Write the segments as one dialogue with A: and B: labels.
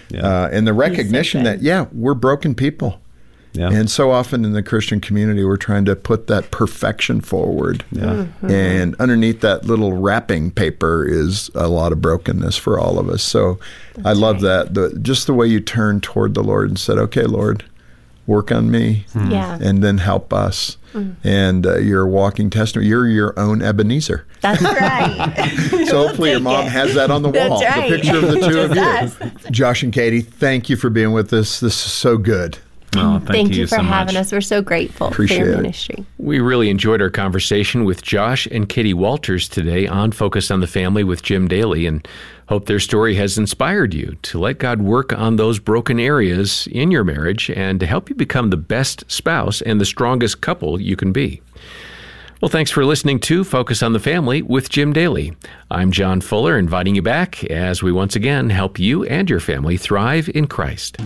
A: And the recognition that, we're broken people. Yeah. And so often in the Christian community, we're trying to put that perfection forward. Yeah. And underneath that little wrapping paper is a lot of brokenness for all of us. So I love that. Just the way you turned toward the Lord and said, okay, Lord, work on me. And then help us. And you're a walking testimony. You're your own Ebenezer.
B: That's right.
A: So hopefully your mom has that on the wall, the picture of the two of you. Josh and Katie, thank you for being with us. This is so good.
C: Oh,
B: thank you for having us. We're so grateful for your ministry.
C: We really enjoyed our conversation with Josh and Katie Walters today on Focus on the Family with Jim Daly, and hope their story has inspired you to let God work on those broken areas in your marriage and to help you become the best spouse and the strongest couple you can be. Well, thanks for listening to Focus on the Family with Jim Daly. I'm John Fuller, inviting you back as we once again help you and your family thrive in Christ.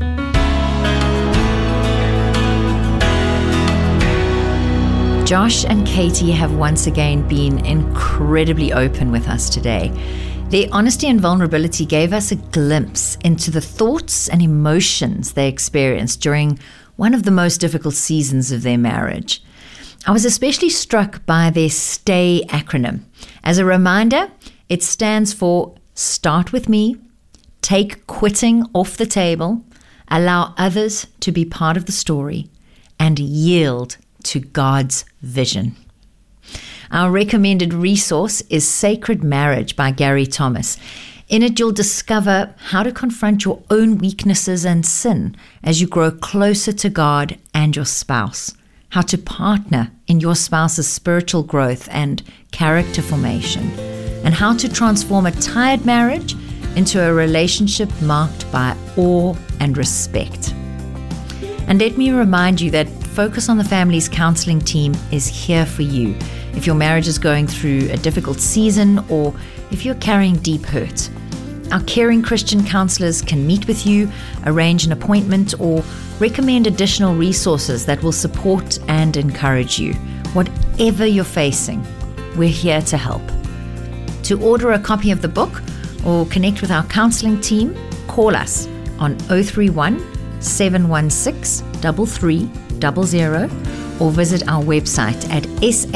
D: Josh and Katie have once again been incredibly open with us today. Their honesty and vulnerability gave us a glimpse into the thoughts and emotions they experienced during one of the most difficult seasons of their marriage. I was especially struck by their STAY acronym. As a reminder, it stands for Start with Me, Take Quitting off the table, Allow others to be part of the story, and Yield to God's vision. Our recommended resource is Sacred Marriage by Gary Thomas. In it, you'll discover how to confront your own weaknesses and sin as you grow closer to God and your spouse, how to partner in your spouse's spiritual growth and character formation, and how to transform a tired marriage into a relationship marked by awe and respect. And let me remind you that Focus on the Family's counseling team is here for you. If your marriage is going through a difficult season or if you're carrying deep hurt, our caring Christian counselors can meet with you, arrange an appointment, or recommend additional resources that will support and encourage you. Whatever you're facing, we're here to help. To order a copy of the book or connect with our counseling team, call us on 031 716 3300 or visit our website at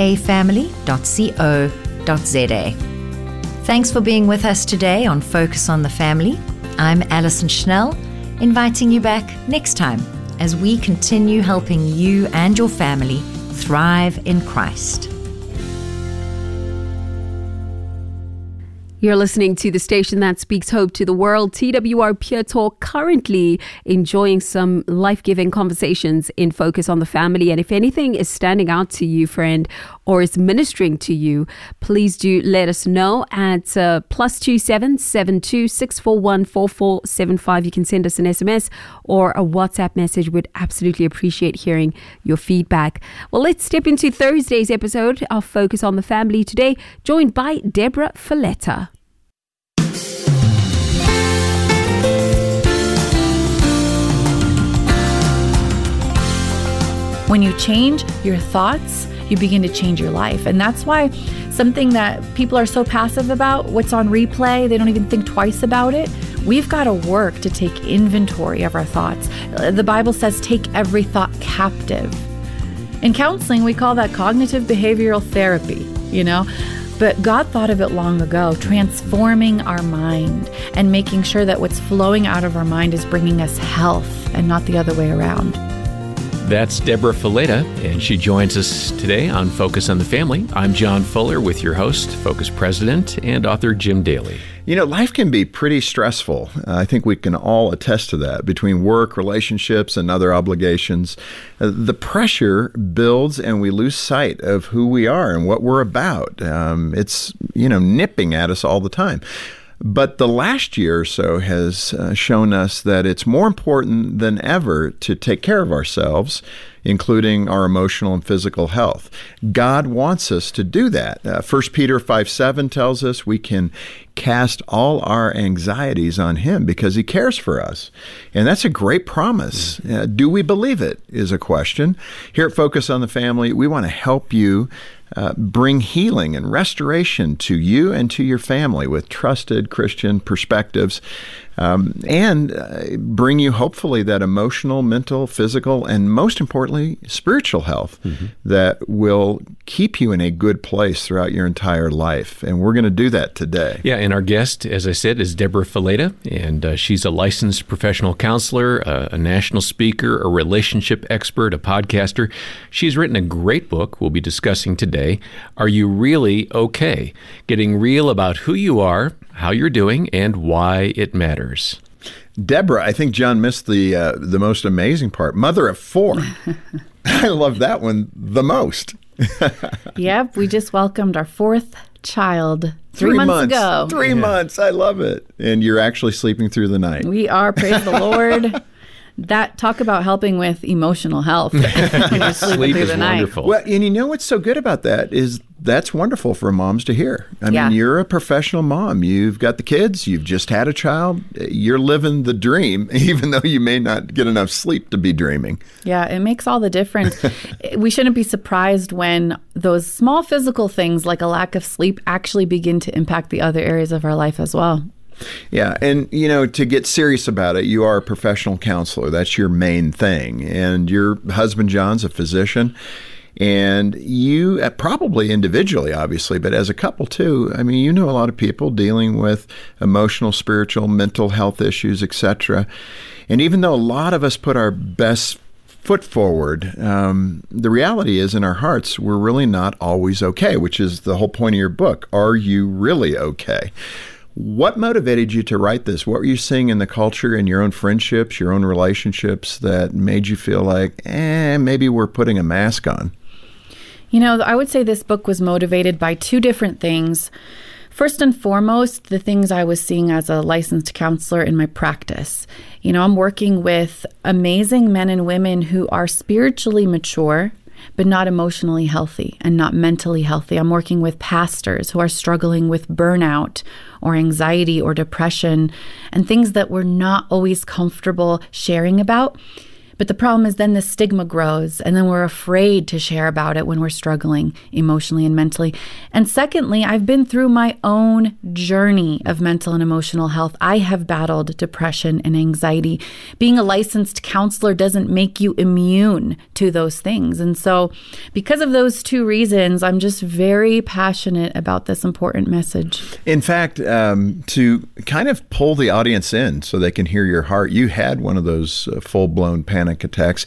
D: safamily.co.za. Thanks for being with us today on Focus on the Family. I'm Alison Schnell, inviting you back next time as we continue helping you and your family thrive in Christ.
E: You're listening to the station that speaks hope to the world, TWR Pure Talk, currently enjoying some life-giving conversations in Focus on the Family. And if anything is standing out to you, friend, or is ministering to you, please do let us know at +27 72 641 4475. You can send us an SMS or a WhatsApp message. We'd absolutely appreciate hearing your feedback. Well, let's step into Thursday's episode of Focus on the Family today, joined by Deborah Folletta.
F: When you change your thoughts, you begin to change your life. And that's why something that people are so passive about, what's on replay, they don't even think twice about it. We've got to work to take inventory of our thoughts. The Bible says, take every thought captive. In counseling, we call that cognitive behavioral therapy, But God thought of it long ago, transforming our mind and making sure that what's flowing out of our mind is bringing us health and not the other way around.
C: That's Deborah Folletta, and she joins us today on Focus on the Family. I'm John Fuller with your host, Focus President, and author Jim Daly.
A: Life can be pretty stressful. I think we can all attest to that. Between work, relationships, and other obligations, the pressure builds and we lose sight of who we are and what we're about. It's, nipping at us all the time. But the last year or so has shown us that it's more important than ever to take care of ourselves, including our emotional and physical health. God wants us to do that. 1 Peter 5:7 tells us we can cast all our anxieties on Him because He cares for us. And that's a great promise. Do we believe it is a question. Here at Focus on the Family, we want to help you bring healing and restoration to you and to your family with trusted Christian perspectives. and bring you hopefully that emotional, mental, physical, and most importantly, spiritual health that will keep you in a good place throughout your entire life. And we're going to do that today.
C: Yeah, and our guest, as I said, is Deborah Fileta, and she's a licensed professional counselor, a national speaker, a relationship expert, a podcaster. She's written a great book we'll be discussing today, Are You Really Okay? Getting real about who you are, how you're doing, and why it matters.
A: Deborah, I think John missed the most amazing part. Mother of 4. I love that one the most.
F: Yep, we just welcomed our 4th child 3 months ago.
A: 3 months. I love it. And you're actually sleeping through the night.
F: We are, praise the Lord. That talk about helping with emotional health.
C: Sleep is wonderful.
A: Well, and you know what's so good about that is that's wonderful for moms to hear. I mean, you're a professional mom. You've got the kids. You've just had a child. You're living the dream, even though you may not get enough sleep to be dreaming.
F: Yeah, it makes all the difference. We shouldn't be surprised when those small physical things like a lack of sleep actually begin to impact the other areas of our life as well.
A: Yeah. And, you know, to get serious about it, you are a professional counselor. That's your main thing. And your husband, John's a physician. And you, probably individually, obviously, but as a couple too, I mean, you know a lot of people dealing with emotional, spiritual, mental health issues, etc. And even though a lot of us put our best foot forward, the reality is in our hearts, we're really not always okay, which is the whole point of your book. Are you really okay? What motivated you to write this? What were you seeing in the culture, in your own friendships, your own relationships that made you feel like, maybe we're putting a mask on?
F: You know, I would say this book was motivated by 2 different things. First and foremost, the things I was seeing as a licensed counselor in my practice. You know, I'm working with amazing men and women who are spiritually mature, but not emotionally healthy and not mentally healthy. I'm working with pastors who are struggling with burnout or anxiety or depression and things that we're not always comfortable sharing about. But the problem is then the stigma grows, and then we're afraid to share about it when we're struggling emotionally and mentally. And secondly, I've been through my own journey of mental and emotional health. I have battled depression and anxiety. Being a licensed counselor doesn't make you immune to those things. And so because of those 2 reasons, I'm just very passionate about this important message.
A: In fact, to kind of pull the audience in so they can hear your heart, you had one of those full-blown panic attacks.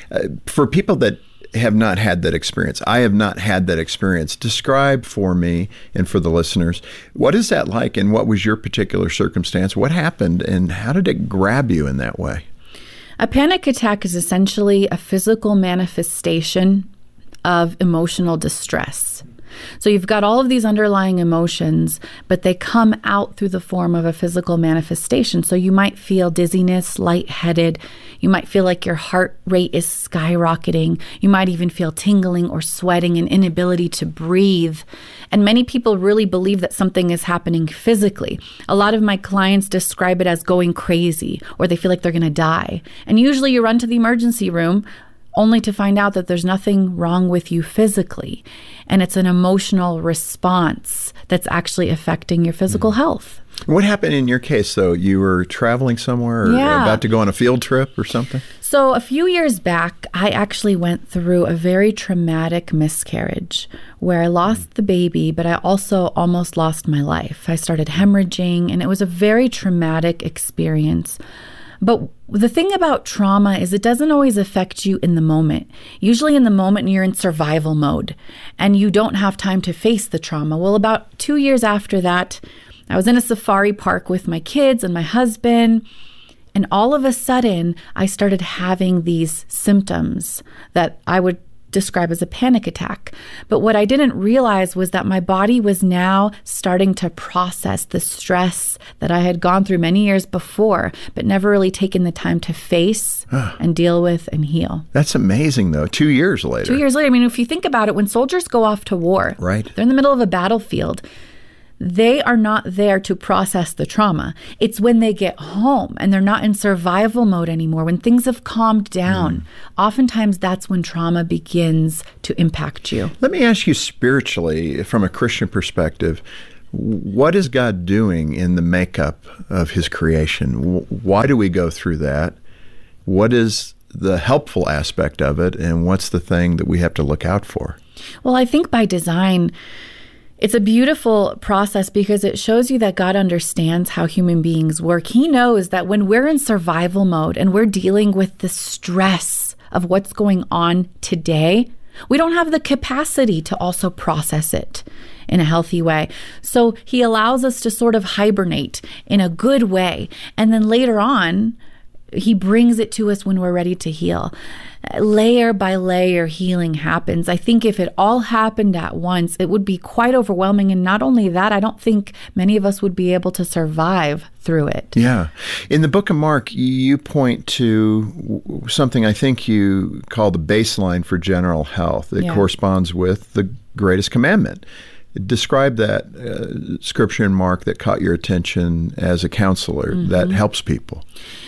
A: For people that have not had that experience, I have not had that experience. Describe for me and for the listeners, what is that like and what was your particular circumstance? What happened and how did it grab you in that way?
F: A panic attack is essentially a physical manifestation of emotional distress. So you've got all of these underlying emotions, but they come out through the form of a physical manifestation. So you might feel dizziness, lightheaded. You might feel like your heart rate is skyrocketing. You might even feel tingling or sweating and inability to breathe. And many people really believe that something is happening physically. A lot of my clients describe it as going crazy, or they feel like they're going to die. And usually you run to the emergency room only to find out that there's nothing wrong with you physically. And it's an emotional response that's actually affecting your physical health.
A: What happened in your case, though? You were traveling somewhere or about to go on a field trip or something?
F: So a few years back, I actually went through a very traumatic miscarriage where I lost the baby, but I also almost lost my life. I started hemorrhaging, and it was a very traumatic experience. But the thing about trauma is it doesn't always affect you in the moment. Usually in the moment, you're in survival mode and you don't have time to face the trauma. Well, about 2 years after that, I was in a safari park with my kids and my husband. And all of a sudden, I started having these symptoms that I would describe as a panic attack. But what I didn't realize was that my body was now starting to process the stress that I had gone through many years before, but never really taken the time to face and deal with and heal.
A: That's amazing, though. 2 years later.
F: 2 years later. I mean, if you think about it, when soldiers go off to war,
A: right,
F: they're in the middle of a battlefield. They are not there to process the trauma. It's when they get home and they're not in survival mode anymore, when things have calmed down. Oftentimes that's when trauma begins to impact you.
A: Let me ask you spiritually, from a Christian perspective, what is God doing in the makeup of his creation? Why do we go through that? What is the helpful aspect of it, and what's the thing that we have to look out for?
F: Well, I think by design, it's a beautiful process because it shows you that God understands how human beings work. He knows that when we're in survival mode and we're dealing with the stress of what's going on today, we don't have the capacity to also process it in a healthy way. So he allows us to sort of hibernate in a good way. And then later on, he brings it to us when we're ready to heal. Layer by layer, healing happens. I think if it all happened at once, it would be quite overwhelming. And not only that, I don't think many of us would be able to survive through it.
A: Yeah. In the book of Mark, you point to something I think you call the baseline for general health. It corresponds with the greatest commandment. Describe that scripture in Mark that caught your attention as a counselor that helps people.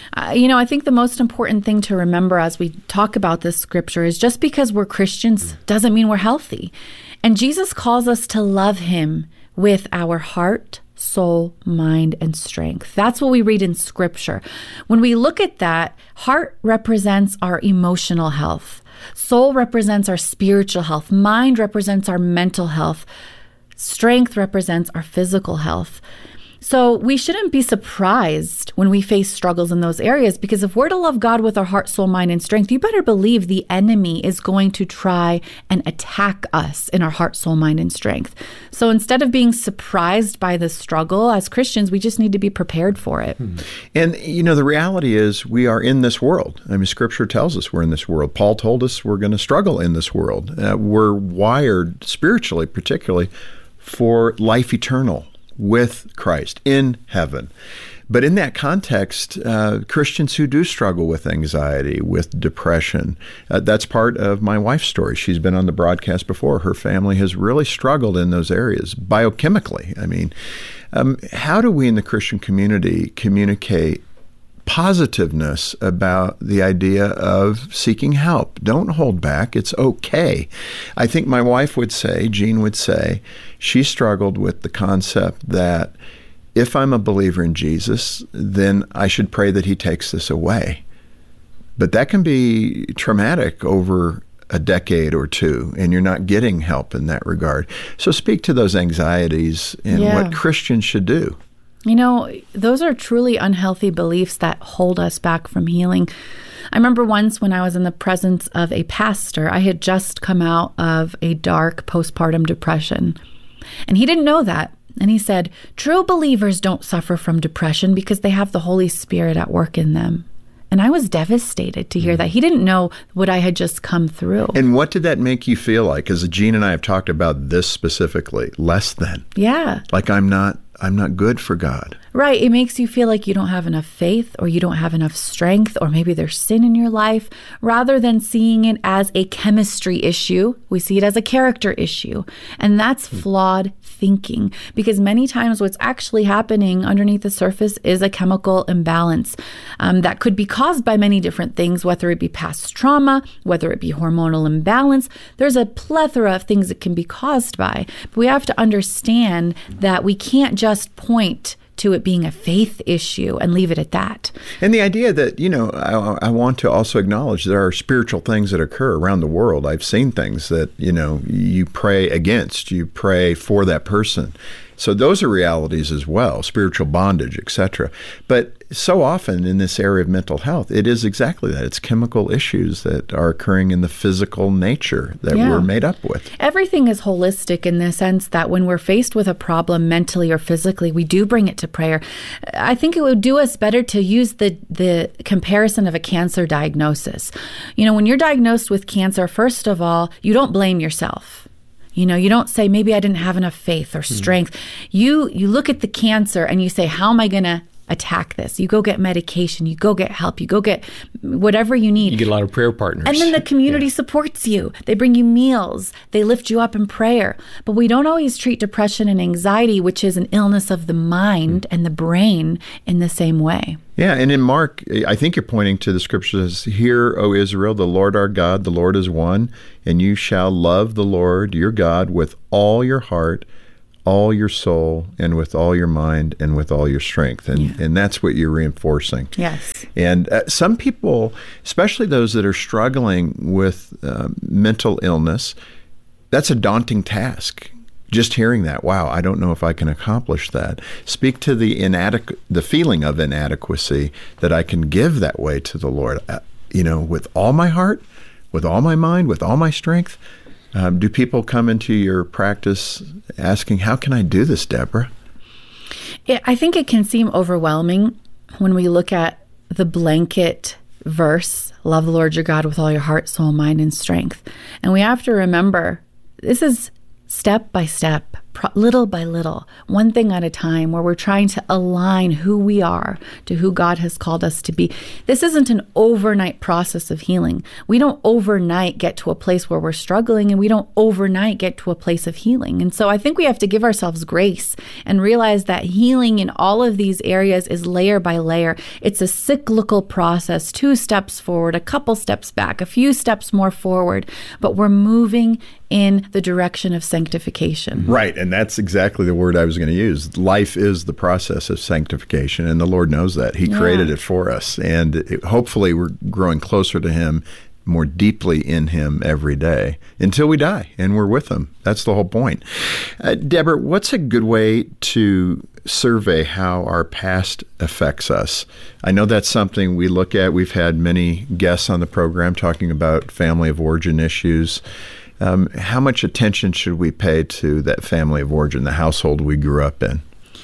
F: I think the most important thing to remember as we talk about this scripture is just because we're Christians doesn't mean we're healthy. And Jesus calls us to love him with our heart, soul, mind, and strength. That's what we read in scripture. When we look at that, heart represents our emotional health. Soul represents our spiritual health. Mind represents our mental health. Strength represents our physical health. So we shouldn't be surprised when we face struggles in those areas, because if we're to love God with our heart, soul, mind, and strength, you better believe the enemy is going to try and attack us in our heart, soul, mind, and strength. So instead of being surprised by the struggle, as Christians, we just need to be prepared for it.
A: And, the reality is we are in this world. I mean, Scripture tells us we're in this world. Paul told us we're going to struggle in this world. We're wired spiritually, particularly, for life eternal with Christ in heaven. But in that context, Christians who do struggle with anxiety, with depression, that's part of my wife's story. She's been on the broadcast before. Her family has really struggled in those areas biochemically. I mean, how do we in the Christian community communicate positiveness about the idea of seeking help? Don't hold back. It's okay. I think my wife would say, Jean would say, she struggled with the concept that if I'm a believer in Jesus, then I should pray that he takes this away. But that can be traumatic over a decade or two, and you're not getting help in that regard. So speak to those anxieties and what Christians should do.
F: Those are truly unhealthy beliefs that hold us back from healing. I remember once when I was in the presence of a pastor, I had just come out of a dark postpartum depression. And he didn't know that. And he said, true believers don't suffer from depression because they have the Holy Spirit at work in them. And I was devastated to hear that. He didn't know what I had just come through.
A: And what did that make you feel like? Because Jean and I have talked about this specifically. Less than.
F: Yeah.
A: Like I'm not good for God.
F: Right. It makes you feel like you don't have enough faith, or you don't have enough strength, or maybe there's sin in your life. Rather than seeing it as a chemistry issue, we see it as a character issue. And that's flawed thinking, because many times what's actually happening underneath the surface is a chemical imbalance that could be caused by many different things, whether it be past trauma, whether it be hormonal imbalance. There's a plethora of things it can be caused by. But we have to understand that we can't just point to it being a faith issue and leave it at that.
A: And the idea that, I want to also acknowledge there are spiritual things that occur around the world. I've seen things that, you pray against, you pray for that person. So those are realities as well, spiritual bondage, etc. But so often in this area of mental health, it is exactly that. It's chemical issues that are occurring in the physical nature that we're made up with.
F: Everything is holistic in the sense that when we're faced with a problem mentally or physically, we do bring it to prayer. I think it would do us better to use the comparison of a cancer diagnosis. When you're diagnosed with cancer, first of all, you don't blame yourself. You don't say, maybe I didn't have enough faith or strength. You look at the cancer and you say, how am I going to attack this? You go get medication, you go get help, you go get whatever you need.
C: You get a lot of prayer partners.
F: And then the community supports you. They bring you meals. They lift you up in prayer. But we don't always treat depression and anxiety, which is an illness of the mind and the brain, in the same way.
A: Yeah, and in Mark, I think you're pointing to the scriptures, hear, O Israel, the Lord our God, the Lord is one, and you shall love the Lord your God with all your heart, all your soul and with all your mind and with all your strength. And that's what you're reinforcing.
F: Yes.
A: And some people, especially those that are struggling with mental illness, that's a daunting task. Just hearing that, wow, I don't know if I can accomplish that. Speak to the feeling of inadequacy that I can give that way to the Lord, with all my heart, with all my mind, with all my strength. Do people come into your practice asking, how can I do this, Deborah?
F: I think it can seem overwhelming when we look at the blanket verse, love the Lord your God with all your heart, soul, mind, and strength. And we have to remember, this is step by step, little by little, one thing at a time, where we're trying to align who we are to who God has called us to be. This isn't an overnight process of healing. We don't overnight get to a place where we're struggling, and we don't overnight get to a place of healing. And so I think we have to give ourselves grace and realize that healing in all of these areas is layer by layer. It's a cyclical process, 2 steps forward, a couple steps back, a few steps more forward, but we're moving in the direction of sanctification.
A: Right, and that's exactly the word I was going to use. Life is the process of sanctification, and the Lord knows that. He created it for us, and hopefully we're growing closer to Him, more deeply in Him every day until we die, and we're with Him. That's the whole point. Deborah, what's a good way to survey how our past affects us? I know that's something we look at. We've had many guests on the program talking about family of origin issues. How much attention should we pay to that family of origin, the household we grew up in?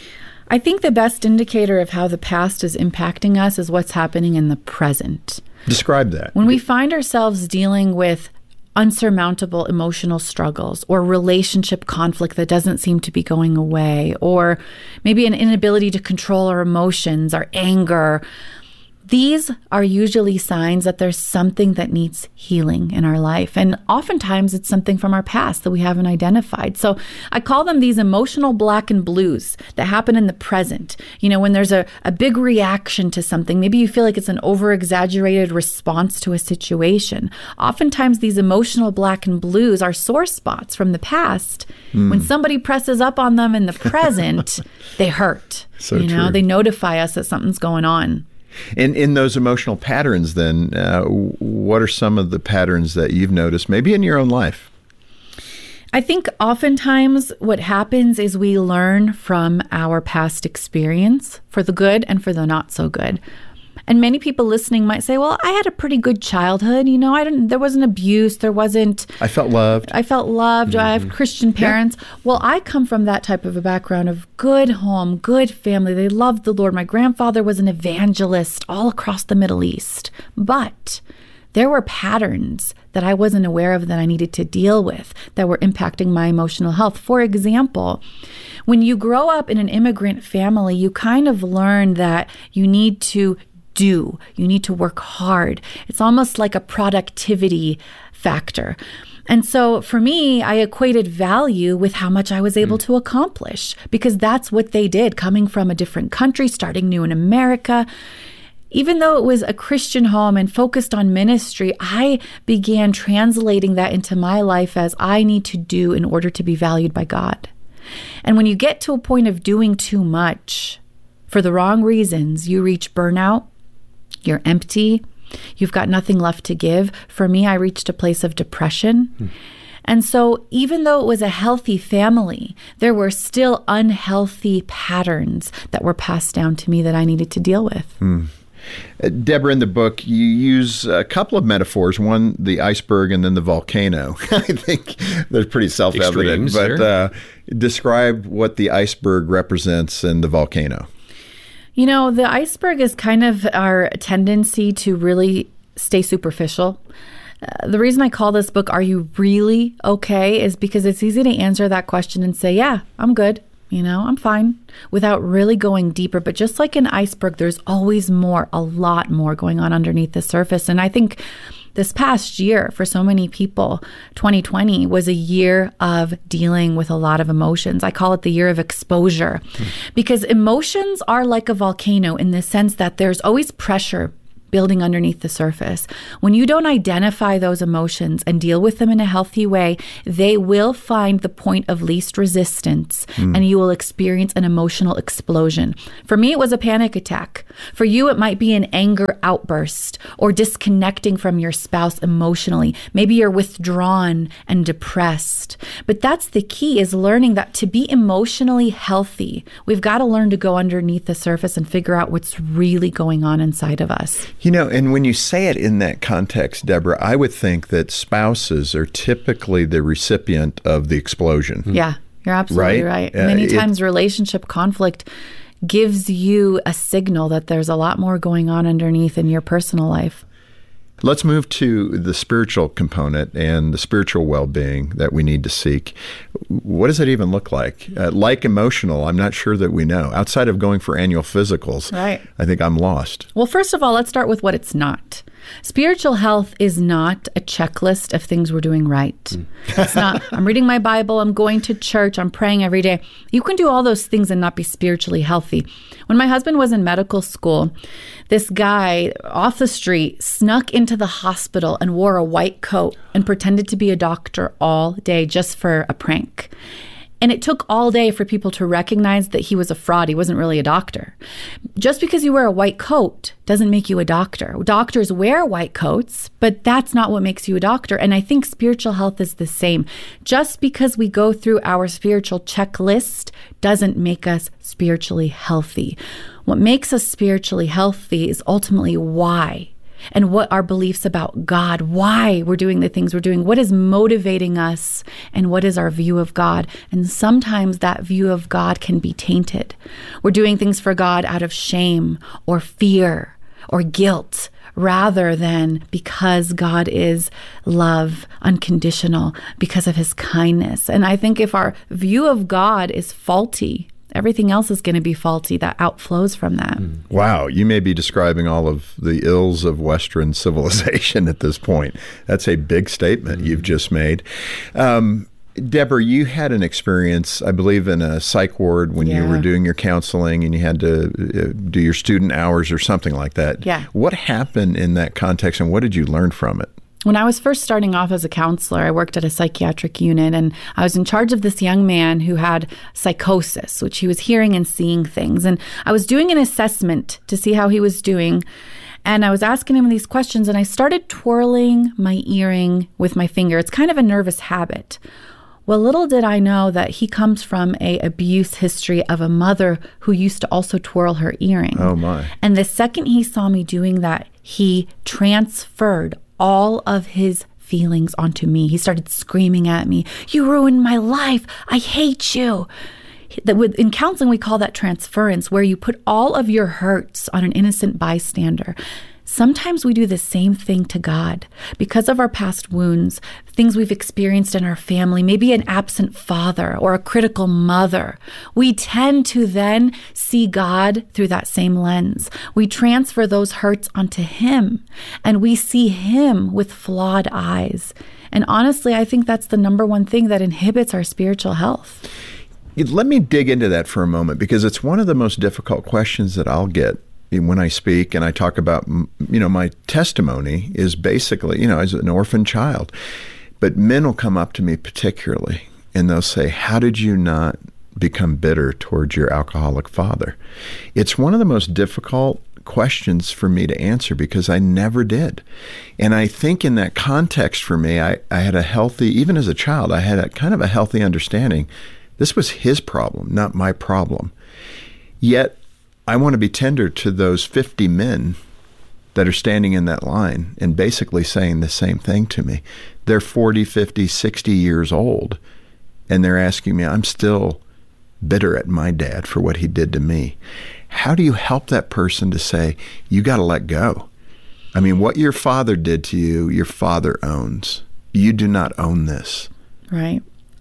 F: I think the best indicator of how the past is impacting us is what's happening in the present.
A: Describe that.
F: When we find ourselves dealing with unsurmountable emotional struggles or relationship conflict that doesn't seem to be going away, or maybe an inability to control our emotions, our anger, these are usually signs that there's something that needs healing in our life. And oftentimes it's something from our past that we haven't identified. So I call them these emotional black and blues that happen in the present. When there's a big reaction to something, maybe you feel like it's an over-exaggerated response to a situation. Oftentimes these emotional black and blues are sore spots from the past. When somebody presses up on them in the present, they hurt.
A: So true.
F: They notify us that something's going on.
A: In those emotional patterns, then, what are some of the patterns that you've noticed, maybe in your own life?
F: I think oftentimes what happens is we learn from our past experience, for the good and for the not so good. And many people listening might say, well, I had a pretty good childhood. There wasn't abuse. I felt loved. Mm-hmm. I have Christian parents. Yeah. Well, I come from that type of a background of good home, good family. They loved the Lord. My grandfather was an evangelist all across the Middle East. But there were patterns that I wasn't aware of that I needed to deal with that were impacting my emotional health. For example, when you grow up in an immigrant family, you kind of learn that you need to work hard. It's almost like a productivity factor. And so for me, I equated value with how much I was able to accomplish, because that's what they did, coming from a different country, starting new in America. Even though it was a Christian home and focused on ministry, I began translating that into my life as I need to do in order to be valued by God. And when you get to a point of doing too much for the wrong reasons, you reach burnout. You're empty. You've got nothing left to give. For me, I reached a place of depression. And so even though it was a healthy family, there were still unhealthy patterns that were passed down to me that I needed to deal with.
A: Deborah, in the book, you use a couple of metaphors, one, the iceberg, and then the volcano. I think they're pretty self-evident,
C: extremes,
A: but describe what the iceberg represents and the volcano.
F: The iceberg is kind of our tendency to really stay superficial. The reason I call this book, Are You Really Okay?, is because it's easy to answer that question and say, yeah, I'm good. I'm fine, without really going deeper. But just like an iceberg, there's always more, a lot more going on underneath the surface. And I think this past year, for so many people, 2020 was a year of dealing with a lot of emotions. I call it the year of exposure, because emotions are like a volcano in the sense that there's always pressure building underneath the surface. When you don't identify those emotions and deal with them in a healthy way, they will find the point of least resistance and you will experience an emotional explosion. For me, it was a panic attack. For you, it might be an anger outburst or disconnecting from your spouse emotionally. Maybe you're withdrawn and depressed. But that's the key, is learning that to be emotionally healthy, we've got to learn to go underneath the surface and figure out what's really going on inside of us.
A: And when you say it in that context, Deborah, I would think that spouses are typically the recipient of the explosion.
F: Yeah, you're absolutely right. Many times relationship conflict gives you a signal that there's a lot more going on underneath in your personal life.
A: Let's move to the spiritual component and the spiritual well-being that we need to seek. What does it even look like? Like emotional, I'm not sure that we know. Outside of going for annual physicals,
F: right.
A: I think I'm lost.
F: Well, first of all, let's start with what it's not. Spiritual health is not a checklist of things we're doing right. It's not, I'm reading my Bible, I'm going to church, I'm praying every day. You can do all those things and not be spiritually healthy. When my husband was in medical school, this guy off the street snuck into the hospital and wore a white coat and pretended to be a doctor all day just for a prank. And it took all day for people to recognize that he was a fraud. He wasn't really a doctor. Just because you wear a white coat doesn't make you a doctor. Doctors wear white coats, but that's not what makes you a doctor. And I think spiritual health is the same. Just because we go through our spiritual checklist doesn't make us spiritually healthy. What makes us spiritually healthy is ultimately why. And what our beliefs about God, why we're doing the things we're doing, what is motivating us, and what is our view of God. And sometimes that view of God can be tainted. We're doing things for God out of shame or fear or guilt, rather than because God is love, unconditional, because of his kindness. And I think if our view of God is faulty, everything else is going to be faulty that outflows from that.
A: Wow, you may be describing all of the ills of Western civilization at this point. That's a big statement you've just made. Deborah, you had an experience, I believe, in a psych ward when you were doing your counseling and you had to do your student hours or something like that.
F: Yeah.
A: What happened in that context and what did you learn from it?
F: When I was first starting off as a counselor, I worked at a psychiatric unit, and I was in charge of this young man who had psychosis, which he was hearing and seeing things. And I was doing an assessment to see how he was doing, and I was asking him these questions, and I started twirling my earring with my finger. It's kind of a nervous habit. Well, little did I know that he comes from an abuse history of a mother who used to also twirl her earring.
A: Oh, my.
F: And the second he saw me doing that, he transferred all of his feelings onto me. He started screaming at me, "You ruined my life. I hate you." In counseling, we call that transference, where you put all of your hurts on an innocent bystander. Sometimes we do the same thing to God because of our past wounds, things we've experienced in our family, maybe an absent father or a critical mother. We tend to then see God through that same lens. We transfer those hurts onto him and we see him with flawed eyes. And honestly, I think that's the number one thing that inhibits our spiritual health.
A: Let me dig into that for a moment because it's one of the most difficult questions that I'll get when I speak and I talk about, my testimony is basically, as an orphan child. But men will come up to me particularly and they'll say, "How did you not become bitter towards your alcoholic father?" It's one of the most difficult questions for me to answer because I never did. And I think in that context for me, I had a healthy, even as a child, I had a kind of a healthy understanding. This was his problem, not my problem. Yet, I want to be tender to those 50 men that are standing in that line and basically saying the same thing to me. They're 40, 50, 60 years old, and they're asking me, I'm still bitter at my dad for what he did to me. How do you help that person to say, you got to let go? I mean, what your father did to you, your father owns. You do not own this.
F: Right.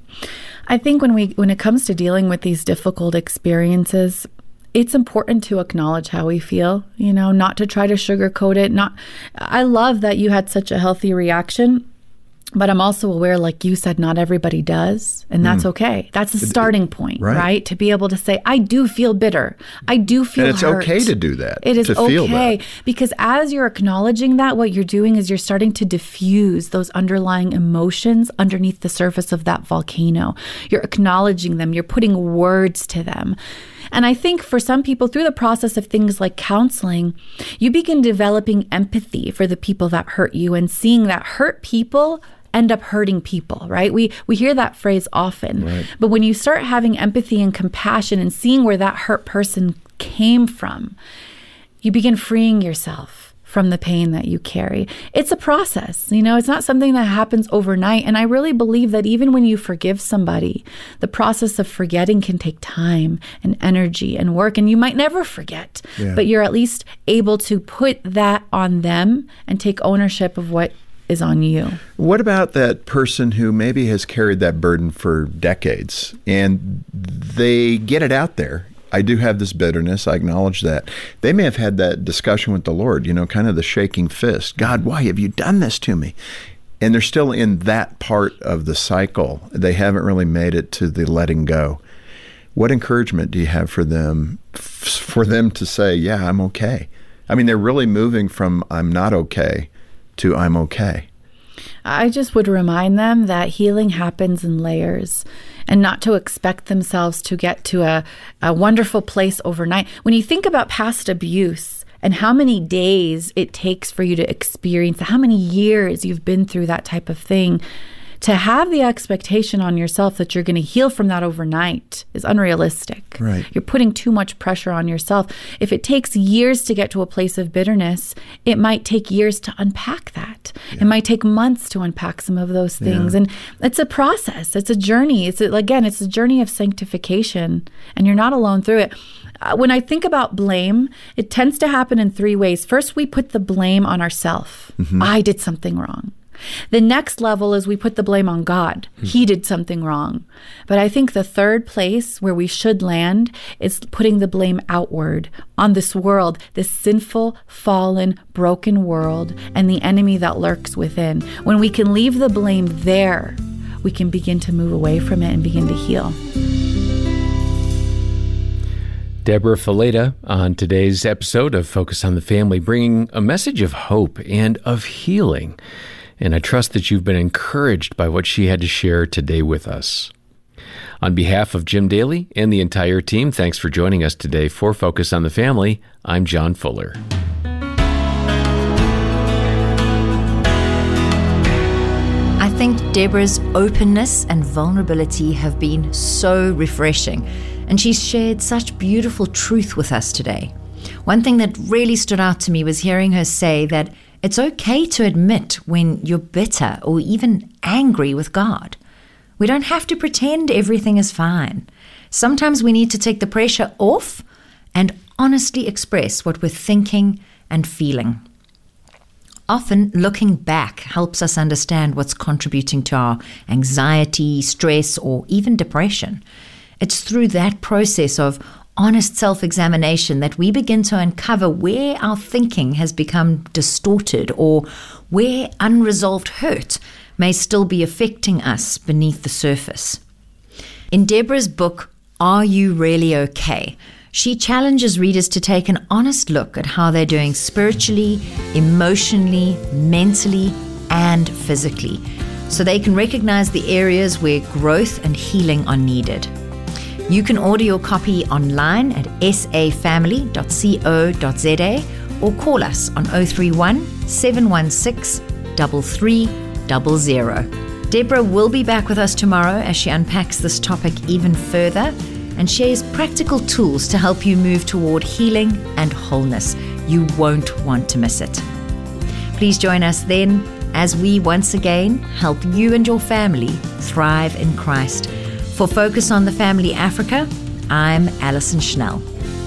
F: I think when it comes to dealing with these difficult experiences, it's important to acknowledge how we feel, not to try to sugarcoat it. I love that you had such a healthy reaction. But I'm also aware, like you said, not everybody does. And that's okay. That's the starting point, right? To be able to say, I do feel bitter. I do feel hurt.
A: And it's okay to do that.
F: It is
A: to feel
F: okay.
A: that.
F: Because as you're acknowledging that, what you're doing is you're starting to diffuse those underlying emotions underneath the surface of that volcano. You're acknowledging them. You're putting words to them. And I think for some people, through the process of things like counseling, you begin developing empathy for the people that hurt you and seeing that hurt people end up hurting people, right? We hear that phrase often. Right. But when you start having empathy and compassion and seeing where that hurt person came from, you begin freeing yourself from the pain that you carry. It's a process, it's not something that happens overnight. And I really believe that even when you forgive somebody, the process of forgetting can take time and energy and work, and you might never forget, but you're at least able to put that on them and take ownership of what is on you.
A: What about that person who maybe has carried that burden for decades and they get it out there? I do have this bitterness. I acknowledge that. They may have had that discussion with the Lord, kind of the shaking fist. God, why have you done this to me? And they're still in that part of the cycle. They haven't really made it to the letting go. What encouragement do you have for them to say, yeah, I'm okay? I mean, they're really moving from I'm not okay to I'm okay.
F: I just would remind them that healing happens in layers and not to expect themselves to get to a wonderful place overnight. When you think about past abuse and how many days it takes for you to experience, how many years you've been through that type of thing, to have the expectation on yourself that you're going to heal from that overnight is unrealistic.
A: Right.
F: You're putting too much pressure on yourself. If it takes years to get to a place of bitterness, it might take years to unpack that. Yeah. It might take months to unpack some of those things. And it's a process. It's a journey. It's a journey of sanctification, and you're not alone through it. When I think about blame, it tends to happen in three ways. First, we put the blame on ourselves. Mm-hmm. I did something wrong. The next level is we put the blame on God. He did something wrong. But I think the third place where we should land is putting the blame outward on this world, this sinful, fallen, broken world, and the enemy that lurks within. When we can leave the blame there, we can begin to move away from it and begin to heal.
C: Deborah Fileta on today's episode of Focus on the Family, bringing a message of hope and of healing. And I trust that you've been encouraged by what she had to share today with us. On behalf of Jim Daly and the entire team, thanks for joining us today for Focus on the Family. I'm John Fuller.
D: I think Deborah's openness and vulnerability have been so refreshing, and she's shared such beautiful truth with us today. One thing that really stood out to me was hearing her say that it's okay to admit when you're bitter or even angry with God. We don't have to pretend everything is fine. Sometimes we need to take the pressure off and honestly express what we're thinking and feeling. Often, looking back helps us understand what's contributing to our anxiety, stress, or even depression. It's through that process of honest self-examination that we begin to uncover where our thinking has become distorted or where unresolved hurt may still be affecting us beneath the surface. In Deborah's book, Are You Really Okay?, she challenges readers to take an honest look at how they're doing spiritually, emotionally, mentally, and physically, so they can recognize the areas where growth and healing are needed. You can order your copy online at safamily.co.za or call us on 031 716 3300. Deborah will be back with us tomorrow as she unpacks this topic even further and shares practical tools to help you move toward healing and wholeness. You won't want to miss it. Please join us then as we once again help you and your family thrive in Christ. For Focus on the Family Africa, I'm Alison Schnell.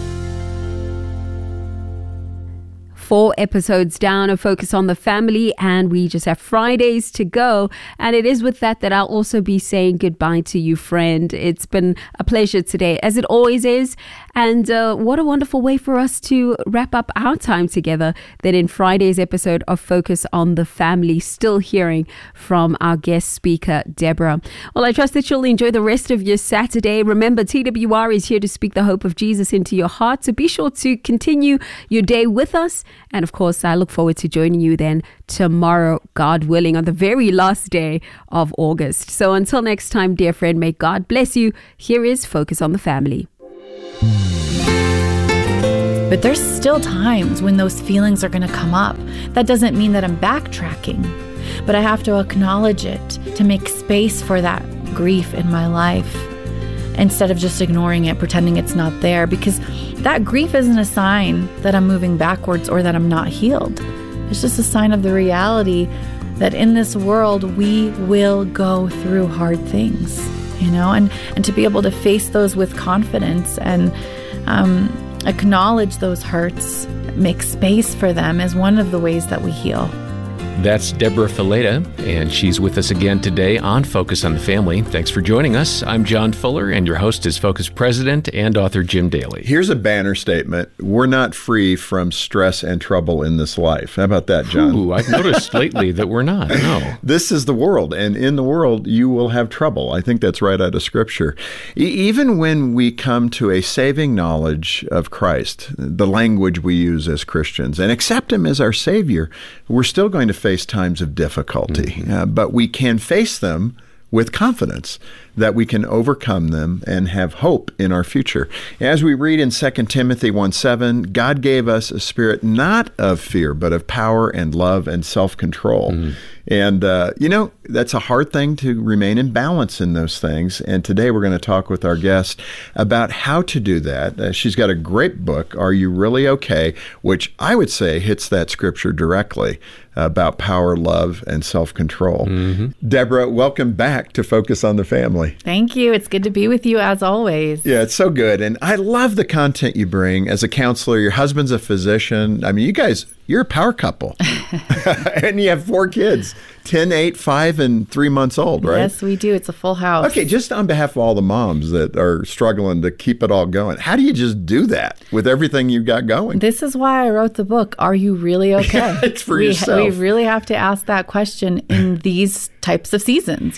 E: 4 episodes down of Focus on the Family, and we just have Fridays to go. And it is with that I'll also be saying goodbye to you, friend. It's been a pleasure today, as it always is. And what a wonderful way for us to wrap up our time together then in Friday's episode of Focus on the Family, still hearing from our guest speaker, Deborah. Well, I trust that you'll enjoy the rest of your Saturday. Remember, TWR is here to speak the hope of Jesus into your heart. So be sure to continue your day with us. And of course, I look forward to joining you then tomorrow, God willing, on the very last day of August. So until next time, dear friend, may God bless you. Here is Focus on the Family.
F: But there's still times when those feelings are going to come up. That doesn't mean that I'm backtracking, but I have to acknowledge it to make space for that grief in my life instead of just ignoring it, pretending it's not there, because that grief isn't a sign that I'm moving backwards or that I'm not healed. It's just a sign of the reality that in this world we will go through hard things, and to be able to face those with confidence and acknowledge those hurts, make space for them, is one of the ways that we heal.
C: That's Deborah Fileta, and she's with us again today on Focus on the Family. Thanks for joining us. I'm John Fuller, and your host is Focus President and author Jim Daly.
A: Here's a banner statement. We're not free from stress and trouble in this life. How about that, John?
C: Ooh, I've noticed lately that we're not. No.
A: This is the world, and in the world, you will have trouble. I think that's right out of Scripture. Even when we come to a saving knowledge of Christ, the language we use as Christians, and accept Him as our Savior, we're still going to face times of difficulty, but we can face them with confidence that we can overcome them and have hope in our future. As we read in 2 Timothy 1:7, God gave us a spirit not of fear, but of power and love and self-control. And, that's a hard thing to remain in balance in those things. And today we're going to talk with our guest about how to do that. She's got a great book, Are You Really Okay?, which I would say hits that scripture directly about power, love, and self-control. Deborah, welcome back to Focus on the Family.
F: Thank you. It's good to be with you as always.
A: Yeah, it's so good. And I love the content you bring as a counselor. Your husband's a physician. I mean, you guys, you're a power couple. And you have 4 kids, 10, 8, 5, and 3 months old, right?
F: Yes, we do. It's a full house.
A: Okay, just on behalf of all the moms that are struggling to keep it all going, how do you just do that with everything you've got going?
F: This is why I wrote the book, Are You Really Okay?
A: It's for yourself.
F: We really have to ask that question in these types of seasons,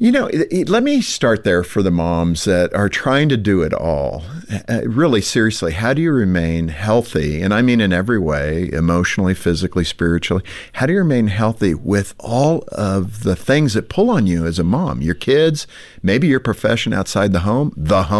A: Let me start there for the moms that are trying to do it all. Really, seriously, how do you remain healthy? And I mean in every way, emotionally, physically, spiritually. How do you remain healthy with all of the things that pull on you as a mom? Your kids, maybe your profession outside the home,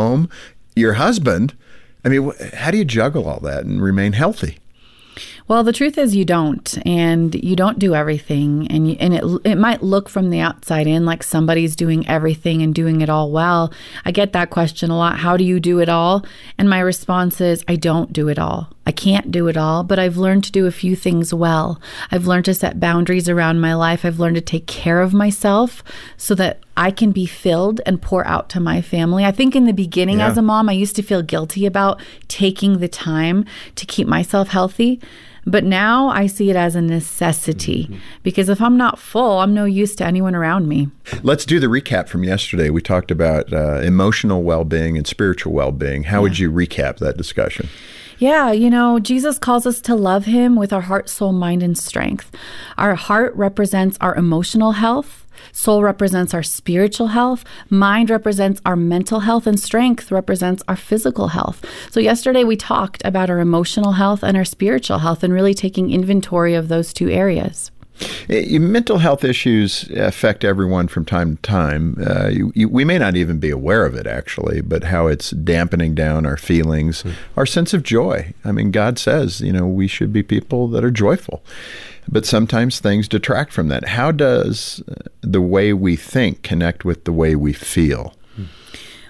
A: your husband. I mean, how do you juggle all that and remain healthy?
F: Well, the truth is you don't, and you don't do everything, and it might look from the outside in like somebody's doing everything and doing it all well. I get that question a lot. How do you do it all? And my response is, I don't do it all. I can't do it all, but I've learned to do a few things well. I've learned to set boundaries around my life. I've learned to take care of myself so that I can be filled and pour out to my family. I think in the beginning as a mom, I used to feel guilty about taking the time to keep myself healthy. But now I see it as a necessity because if I'm not full, I'm no use to anyone around me.
A: Let's do the recap from yesterday. We talked about emotional well-being and spiritual well-being. How would you recap that discussion?
F: Yeah, Jesus calls us to love Him with our heart, soul, mind, and strength. Our heart represents our emotional health. Soul represents our spiritual health. Mind represents our mental health, and strength represents our physical health. So yesterday we talked about our emotional health and our spiritual health and really taking inventory of those 2 areas.
A: Mental health issues affect everyone from time to time. We may not even be aware of it, actually, but how it's dampening down our feelings, our sense of joy. I mean, God says, we should be people that are joyful. But sometimes things detract from that. How does the way we think connect with the way we feel?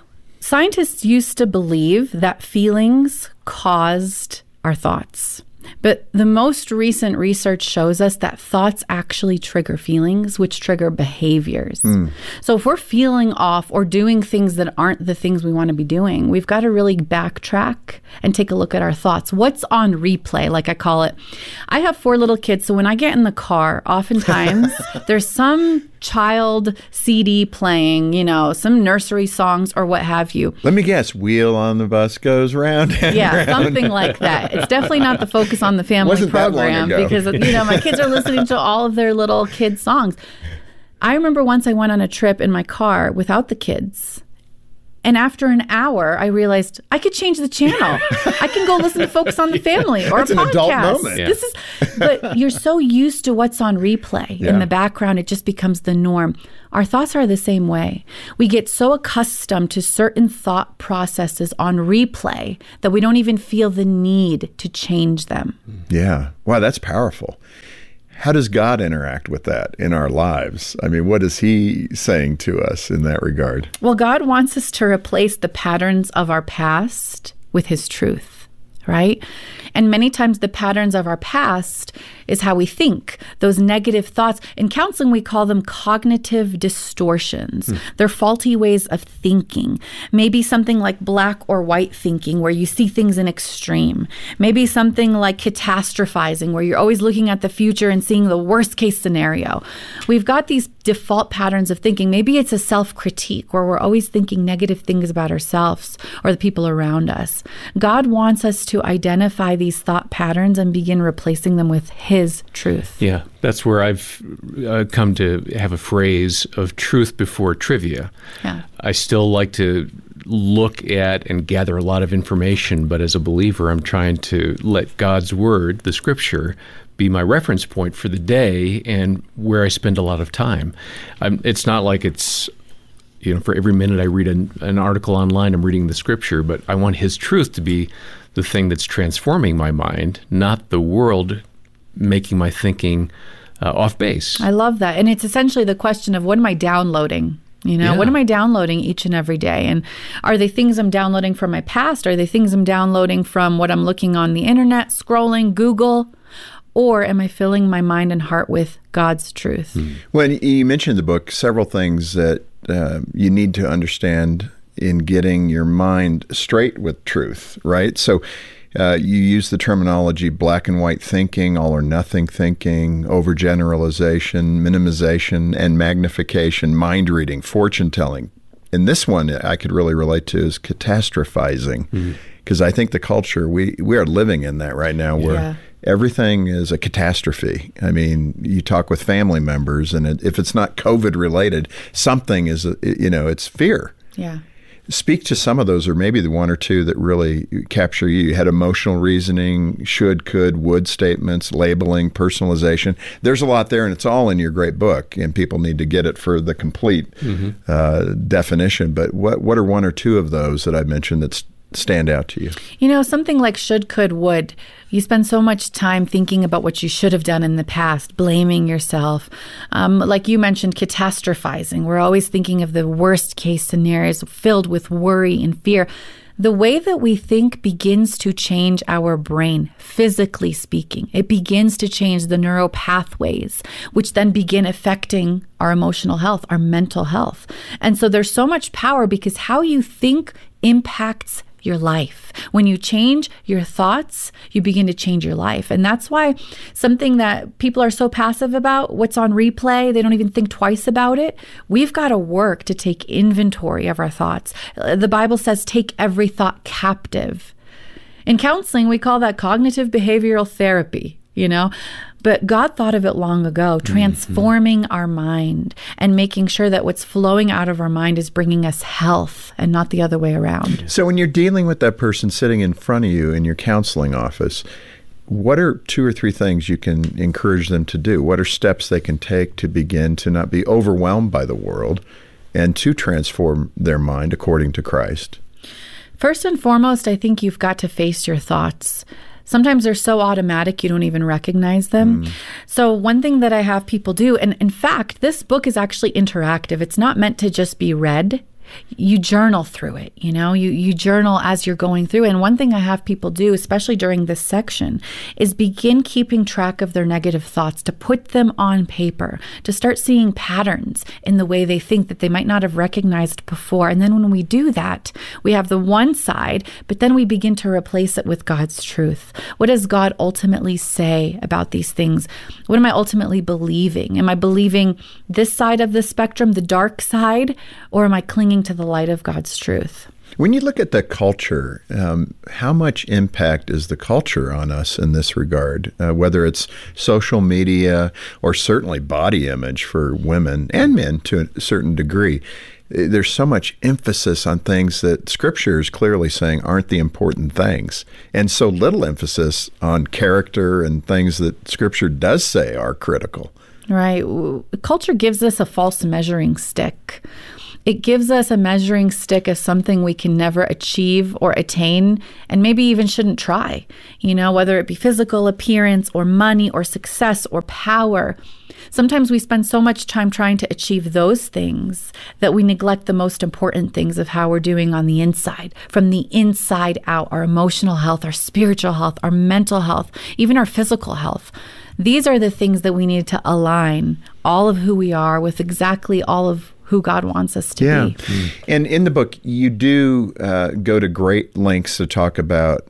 F: Scientists used to believe that feelings caused our thoughts. But the most recent research shows us that thoughts actually trigger feelings, which trigger behaviors. So if we're feeling off or doing things that aren't the things we want to be doing, we've got to really backtrack and take a look at our thoughts. What's on replay, like I call it? I have 4 little kids, so when I get in the car, oftentimes there's some child CD playing, some nursery songs or what have you.
A: Let me guess, wheel on the bus goes round and round.
F: Something like that. It's definitely not the Focus on the Family program because, my kids are listening to all of their little kids' songs. I remember once I went on a trip in my car without the kids. And after an hour, I realized I could change the channel. I can go listen to Focus on the Family or a podcast.
A: An adult moment.
C: Yeah.
F: But you're so used to what's on replay in the background, it just becomes the norm. Our thoughts are the same way. We get so accustomed to certain thought processes on replay that we don't even feel the need to change them.
A: Yeah. Wow, that's powerful. How does God interact with that in our lives? I mean, what is he saying to us in that regard?
F: Well, God wants us to replace the patterns of our past with his truth, right? And many times the patterns of our past is how we think, those negative thoughts. In counseling, we call them cognitive distortions. They're faulty ways of thinking. Maybe something like black or white thinking, where you see things in extreme. Maybe something like catastrophizing, where you're always looking at the future and seeing the worst case scenario. We've got these default patterns of thinking. Maybe it's a self-critique, where we're always thinking negative things about ourselves or the people around us. God wants us to identify these thought patterns and begin replacing them with his truth.
C: Yeah, that's where I've come to have a phrase of truth before trivia.
F: Yeah.
C: I still like to look at and gather a lot of information, but as a believer, I'm trying to let God's word, the scripture, be my reference point for the day and where I spend a lot of time. It's not like it's, for every minute I read an article online, I'm reading the scripture, but I want his truth to be the thing that's transforming my mind, not the world making my thinking off base.
F: I love that. And it's essentially the question of what am I downloading? What am I downloading each and every day? And are they things I'm downloading from my past? Are they things I'm downloading from what I'm looking on the internet, scrolling, Google? Or am I filling my mind and heart with God's truth?
A: When you mentioned the book, several things that you need to understand in getting your mind straight with truth, right? So you use the terminology black and white thinking, all or nothing thinking, overgeneralization, minimization, and magnification, mind reading, fortune telling. And this one I could really relate to is catastrophizing, because I think the culture, we are living in that right now where everything is a catastrophe. I mean, you talk with family members, and if it's not COVID related, something is, it's fear.
F: Yeah.
A: Speak to some of those, or maybe the one or two that really capture you. You had emotional reasoning, should, could, would statements, labeling, personalization. There's a lot there, and it's all in your great book, and people need to get it for the complete definition. But what are one or two of those that I mentioned that stand out to you?
F: Something like should, could, would. You spend so much time thinking about what you should have done in the past, blaming yourself. Like you mentioned, catastrophizing. We're always thinking of the worst case scenarios filled with worry and fear. The way that we think begins to change our brain, physically speaking. It begins to change the neural pathways, which then begin affecting our emotional health, our mental health. And so there's so much power because how you think impacts your life. When you change your thoughts, you begin to change your life. And that's why something that people are so passive about, what's on replay, they don't even think twice about it. We've got to work to take inventory of our thoughts. The Bible says, take every thought captive. In counseling, we call that cognitive behavioral therapy, But God thought of it long ago, transforming our mind and making sure that what's flowing out of our mind is bringing us health and not the other way around.
A: So when you're dealing with that person sitting in front of you in your counseling office, what are 2 or 3 things you can encourage them to do? What are steps they can take to begin to not be overwhelmed by the world and to transform their mind according to Christ?
F: First and foremost, I think you've got to face your thoughts. Sometimes they're so automatic you don't even recognize them. So one thing that I have people do, and in fact, this book is actually interactive. It's not meant to just be read. you journal through it. You journal as you're going through. And one thing I have people do, especially during this section, is begin keeping track of their negative thoughts, to put them on paper, to start seeing patterns in the way they think that they might not have recognized before. And then when we do that, we have the one side, but then we begin to replace it with God's truth. What does God ultimately say about these things? What am I ultimately believing? Am I believing this side of the spectrum, the dark side, or am I clinging to the light of God's truth?
A: When you look at the culture, how much impact is the culture on us in this regard, whether it's social media or certainly body image for women and men to a certain degree? There's so much emphasis on things that Scripture is clearly saying aren't the important things, and so little emphasis on character and things that Scripture does say are critical.
F: Right. Culture gives us a false measuring stick. It gives us a measuring stick of something we can never achieve or attain, and maybe even shouldn't try, whether it be physical appearance or money or success or power. Sometimes we spend so much time trying to achieve those things that we neglect the most important things of how we're doing on the inside, from the inside out, our emotional health, our spiritual health, our mental health, even our physical health. These are the things that we need to align all of who we are with exactly all of who God wants us to be.
A: And in the book, you do go to great lengths to talk about